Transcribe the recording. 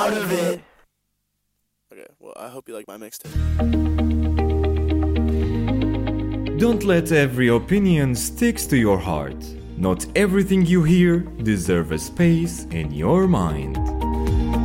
part of it. Okay, well, I hope you like my mixtape. Don't let every opinion sticks to your heart. Not everything you hear deserves a space in your mind.